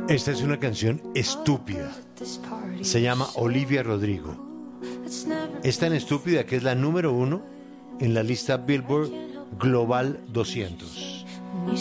Esta es una canción estúpida. Se llama Olivia Rodrigo. Es tan estúpida que es la número 1 en la lista Billboard Global 200.